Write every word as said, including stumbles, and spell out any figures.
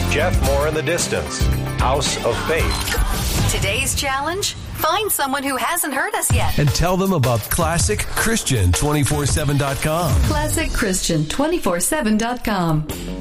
Jeff Moore in the Distance, House of Faith. Today's challenge? Find someone who hasn't heard us yet. And tell them about Classic Christian two forty-seven dot com. Classic Christian two forty-seven dot com.